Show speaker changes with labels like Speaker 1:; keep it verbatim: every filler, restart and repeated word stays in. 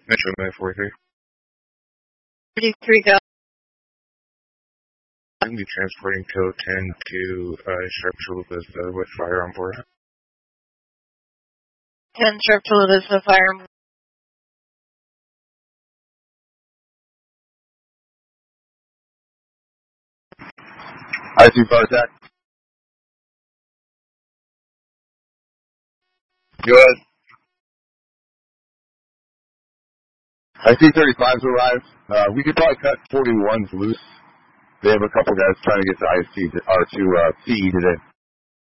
Speaker 1: Metro nine forty-three.
Speaker 2: thirty-three, go.
Speaker 1: I'm going to be transporting code ten to uh, Sharp Chalupas uh, with fire on board.
Speaker 2: ten Sharp Chalupas with fire on board.
Speaker 3: I see Farzak. Go ahead. I see thirty-fives arrive. Uh, we could probably cut forty-ones loose. They have a couple guys trying to get to I S T or to uh, C today.